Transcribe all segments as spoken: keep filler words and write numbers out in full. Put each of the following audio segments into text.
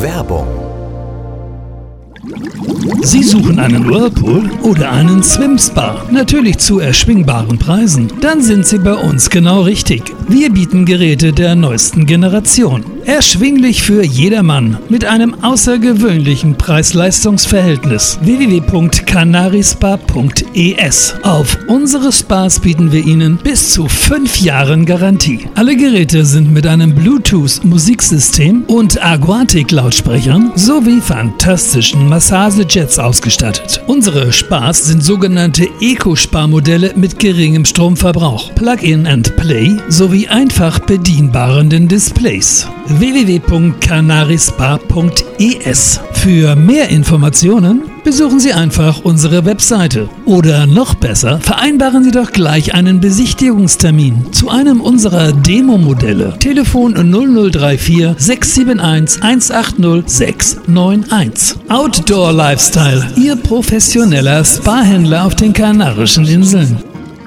Werbung. Sie suchen einen Whirlpool oder einen Swim-Spa? Natürlich zu erschwingbaren Preisen. Dann sind Sie bei uns genau richtig. Wir bieten Geräte der neuesten Generation. Erschwinglich für jedermann mit einem außergewöhnlichen Preis-Leistungs-Verhältnis. w w w punkt canarispa punkt e s. Auf unsere Spas bieten wir Ihnen bis zu fünf Jahren Garantie. Alle Geräte sind mit einem Bluetooth-Musiksystem und Aquatic-Lautsprechern sowie fantastischen Massagejets ausgestattet. Unsere Spas sind sogenannte Eco-Spa-Modelle mit geringem Stromverbrauch, Plug-in and Play sowie einfach bedienbaren Displays. w w w punkt canarispa punkt e s. Für mehr Informationen besuchen Sie einfach unsere Webseite. Oder noch besser, vereinbaren Sie doch gleich einen Besichtigungstermin zu einem unserer Demo-Modelle. Telefon null null drei vier sechs sieben eins eins acht null sechs neun eins. Outdoor Lifestyle, Ihr professioneller Spa-Händler auf den Kanarischen Inseln.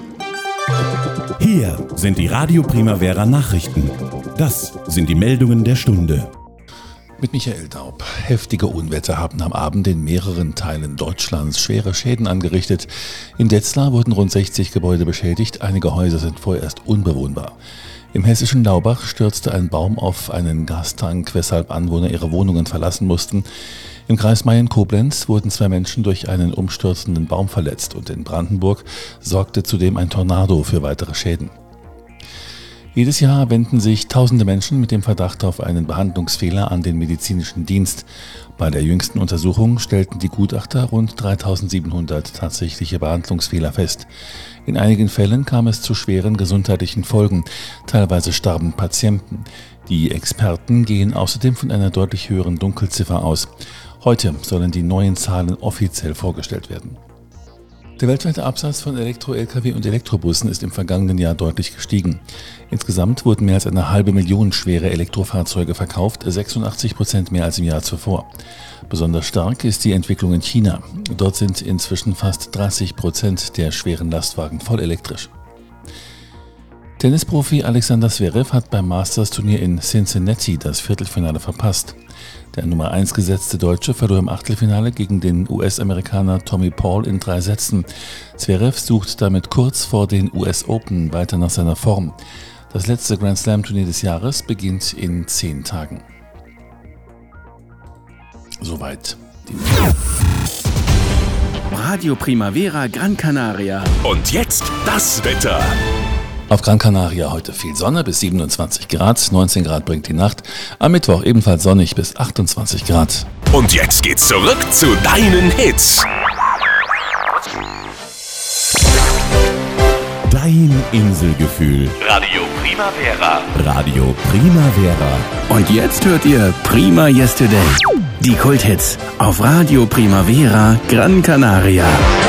Hier sind die Radio Primavera Nachrichten. Das sind die Meldungen der Stunde. Mit Michael Daub. Heftige Unwetter haben am Abend in mehreren Teilen Deutschlands schwere Schäden angerichtet. In Detzlar wurden rund sechzig Gebäude beschädigt, einige Häuser sind vorerst unbewohnbar. Im hessischen Laubach stürzte ein Baum auf einen Gastank, weshalb Anwohner ihre Wohnungen verlassen mussten. Im Kreis Mayen-Koblenz wurden zwei Menschen durch einen umstürzenden Baum verletzt und in Brandenburg sorgte zudem ein Tornado für weitere Schäden. Jedes Jahr wenden sich tausende Menschen mit dem Verdacht auf einen Behandlungsfehler an den medizinischen Dienst. Bei der jüngsten Untersuchung stellten die Gutachter rund dreitausendsiebenhundert tatsächliche Behandlungsfehler fest. In einigen Fällen kam es zu schweren gesundheitlichen Folgen. Teilweise starben Patienten. Die Experten gehen außerdem von einer deutlich höheren Dunkelziffer aus. Heute sollen die neuen Zahlen offiziell vorgestellt werden. Der weltweite Absatz von Elektro-L K W und Elektrobussen ist im vergangenen Jahr deutlich gestiegen. Insgesamt wurden mehr als eine halbe Million schwere Elektrofahrzeuge verkauft, sechsundachtzig Prozent mehr als im Jahr zuvor. Besonders stark ist die Entwicklung in China. Dort sind inzwischen fast dreißig Prozent der schweren Lastwagen voll elektrisch. Tennisprofi Alexander Zverev hat beim Masters-Turnier in Cincinnati das Viertelfinale verpasst. Der Nummer eins gesetzte Deutsche verlor im Achtelfinale gegen den U S-Amerikaner Tommy Paul in drei Sätzen. Zverev sucht damit kurz vor den U S Open weiter nach seiner Form. Das letzte Grand Slam-Turnier des Jahres beginnt in zehn Tagen. Soweit die Radio Primavera Gran Canaria. Und jetzt das Wetter. Auf Gran Canaria heute viel Sonne bis siebenundzwanzig Grad, neunzehn Grad bringt die Nacht. Am Mittwoch ebenfalls sonnig bis achtundzwanzig Grad. Und jetzt geht's zurück zu deinen Hits. Dein Inselgefühl. Radio Primavera. Radio Primavera. Und jetzt hört ihr Prima Yesterday. Die Kulthits auf Radio Primavera Gran Canaria.